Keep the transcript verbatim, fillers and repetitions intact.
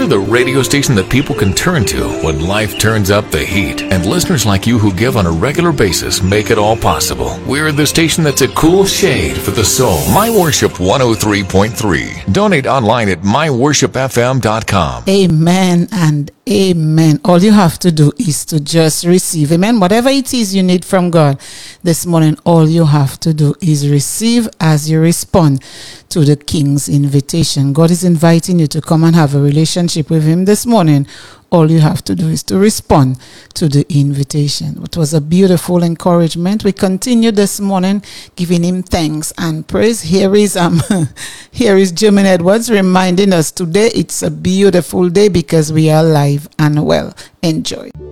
We're the radio station that people can turn to when life turns up the heat. And listeners like you who give on a regular basis make it all possible. We're the station that's a cool shade for the soul. My Worship one oh three point three. Donate online at my worship f m dot com. Amen and amen. All you have to do is to just receive. Amen. Whatever it is you need from God this morning, all you have to do is receive as you respond to the King's invitation. God is inviting you to come and have a relationship with Him this morning. All you have to do is to respond to the invitation. It was a beautiful encouragement. We continue this morning giving Him thanks and praise. Here is um, here is Jermaine Edwards reminding us today it's a beautiful day because we are alive and well. Enjoy.